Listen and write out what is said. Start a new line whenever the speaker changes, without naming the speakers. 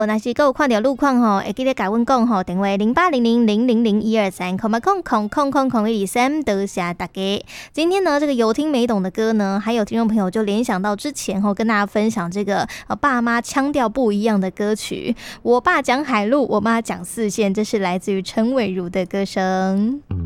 若是还有看到路况吼，会记得甲阮讲吼，电话0800000123，000000123，多谢大家。今天呢，这个有听没懂的歌呢，还有听众朋友就联想到之前跟大家分享这个爸妈腔调不一样的歌曲。我爸讲海陆，我妈讲四线，这是来自于陈伟如的歌声。